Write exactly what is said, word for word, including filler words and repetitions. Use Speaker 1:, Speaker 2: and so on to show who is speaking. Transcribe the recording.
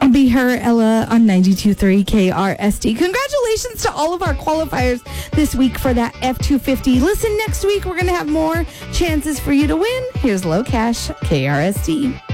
Speaker 1: Be Her, Ella on ninety-two point three K R S T. Congratulations to all of our qualifiers this week for that F two fifty. Listen, next week we're going to have more chances for you to win. Here's Low Cash, K R S T.